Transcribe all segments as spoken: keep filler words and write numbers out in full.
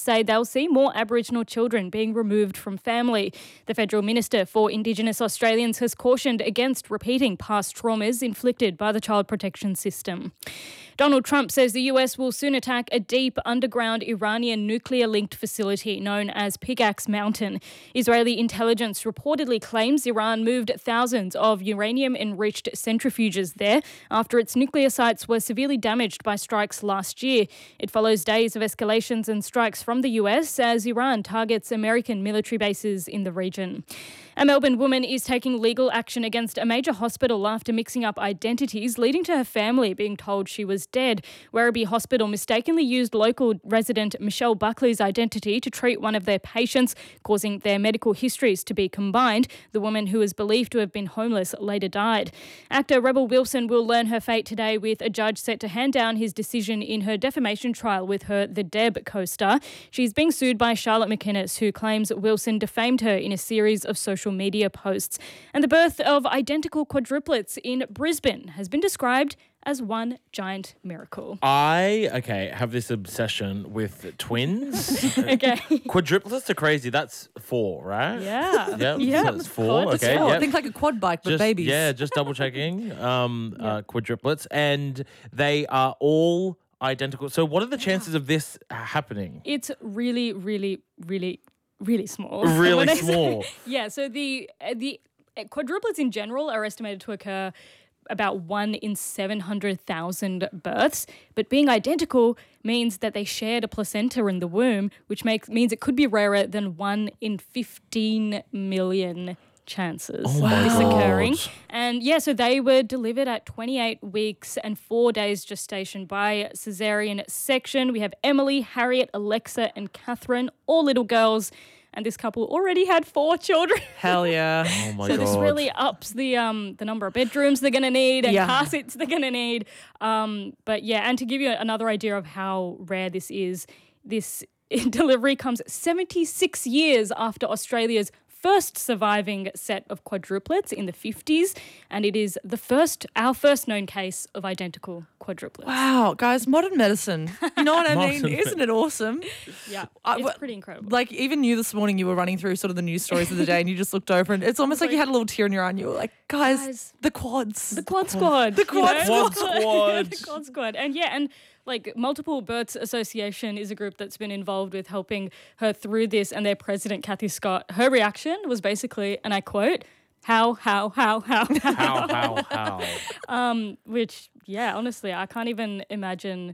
say they'll see more Aboriginal children being removed from family. The Federal Minister for Indigenous Australians has cautioned against repeating past traumas inflicted by the child protection system. Donald Trump says the U S will soon attack a deep underground Iranian nuclear-linked facility known as Pickaxe Mountain. Israeli intelligence reportedly claims Iran moved thousands of uranium-enriched centrifuges there after its nuclear sites were severely damaged by strikes last year. It follows days of escalations and strikes from the U S as Iran targets American military bases in the region. A Melbourne woman is taking legal action against a major hospital after mixing up identities, leading to her family being told she was dead. Werribee Hospital mistakenly used local resident Michelle Buckley's identity to treat one of their patients, causing their medical histories to be combined. The woman, who is believed to have been homeless, later died. Actor Rebel Wilson will learn her fate today, with a judge set to hand down his decision in her defamation trial with her The Deb co-star. She's being sued by Charlotte McInnes, who claims Wilson defamed her in a series of social media posts. And the birth of identical quadruplets in Brisbane has been described as one giant miracle. I, okay, have this obsession with twins. Okay. Quadruplets are crazy. That's four, right? Yeah. Yep. Yeah. So that's four. Quad. Okay. Oh, Yep. think like a quad bike, but Just, babies. yeah, just double checking. Um, Yeah. uh, quadruplets. And they are all identical. So what are the chances of this happening? It's really, really, really, really small. Really When I say- small. Yeah, so the uh, the uh, quadruplets in general are estimated to occur about one in seven hundred thousand births, but being identical means that they shared a placenta in the womb, which makes means it could be rarer than one in fifteen million chances Oh of my this God. occurring. And yeah, so they were delivered at twenty-eight weeks and four days gestation by caesarean section. We have Emily, Harriet, Alexa and Catherine, all little girls. And this couple already had four children. Hell yeah. Oh my So God. this really ups the um the number of bedrooms they're going to need and Yeah. car seats they're going to need. Um, but yeah, and to give you another idea of how rare this is, this delivery comes seventy-six years after Australia's first surviving set of quadruplets in the fifties, and it is the first, our first known case of identical quadruplets. Wow, guys, modern medicine. You know what I mean? Modern Isn't it awesome? Yeah, I- it's pretty incredible. Like, even you this morning, you were running through sort of the news stories of the day and you just looked over and it's almost like you had a little tear in your eye and you were like, guys, Guys. the quads. The Quad Squad. The Quad Quad Squad. the Quad Squad. And yeah, and like Multiple Births Association is a group that's been involved with helping her through this, and their president, Kathy Scott, her reaction was basically, and I quote, how, how, how, how, how. How, how, how? Um, which, yeah, honestly, I can't even imagine...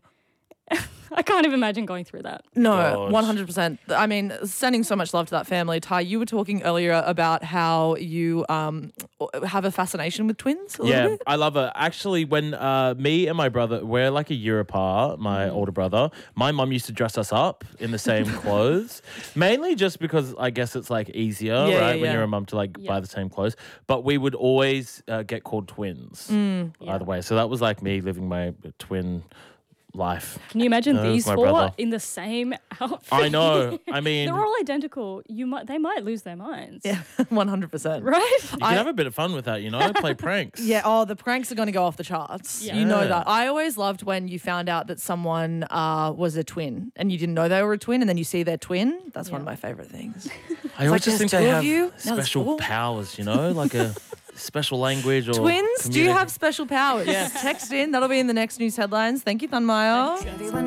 I can't even imagine going through that. No, Gosh. one hundred percent. I mean, sending so much love to that family. Ty, you were talking earlier about how you um, have a fascination with twins a little Yeah, bit. I love it. Actually, when uh, me and my brother, we're like a year apart, my older brother, my mum used to dress us up in the same clothes, mainly just because I guess it's like easier, Yeah, right, yeah, when yeah. you're a mum to like Yeah. buy the same clothes. But we would always uh, get called twins Mm. either way. So that was like me living my twin life. Can you imagine No, these my four brother. in the same outfit? I know. I mean, They're all identical. You might, they might lose their minds. Yeah, one hundred percent. Right? you can I- have a bit of fun with that, you know, play pranks. Yeah, oh, the pranks are going to go off the charts. Yeah. You know Yeah. that. I always loved when you found out that someone uh, was a twin and you didn't know they were a twin and then you see their twin. That's one of my favourite things. I always like, just there's think they two of have you? Now there's special four? powers, you know, like a special language or Twins, do you communi- have special powers? Yeah. Text in. That'll be in the next news headlines. Thank you, Thunmaya.